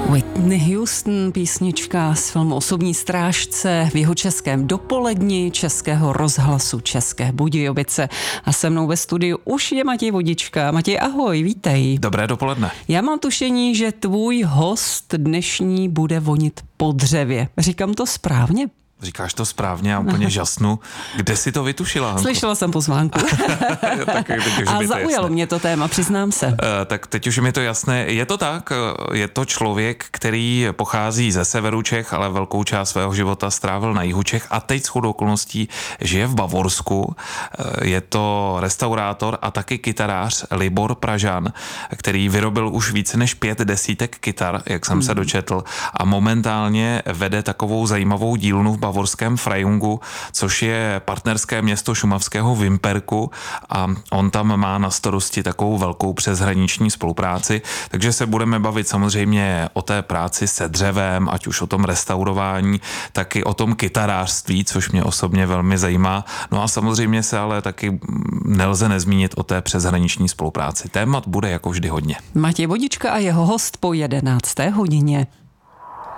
Whitney Houston, písnička z filmu Osobní strážce v Jihočeském dopoledni Českého rozhlasu České Budějovice. A se mnou ve studiu už je Matěj Vodička. Matěj, ahoj, vítej. Dobré dopoledne. Já mám tušení, že tvůj host dnešní bude vonit po dřevě. Říkám to správně? Říkáš to správně, já úplně žasnu. Kde jsi to vytušila, Hanko? Slyšela jsem pozvánku. A zaujalo mě to téma, přiznám se. Tak teď už mi to jasné. Je to tak, je to člověk, který pochází ze severu Čech, ale velkou část svého života strávil na jihu Čech a teď shodou okolností žije v Bavorsku. Je to restaurátor a taky kytarář Libor Pražan, který vyrobil už více než 5 desítek kytar, jak jsem se dočetl, a momentálně vede takovou zajímavou dílnu v bavorském Frajungu, což je partnerské město šumavského Vimperku, a on tam má na starosti takovou velkou přeshraniční spolupráci, takže se budeme bavit samozřejmě o té práci se dřevem, ať už o tom restaurování, tak i o tom kytarářství, což mě osobně velmi zajímá. No a samozřejmě se ale taky nelze nezmínit o té přeshraniční spolupráci. Témat bude jako vždy hodně. Matěj Vodička a jeho host po 11. hodině.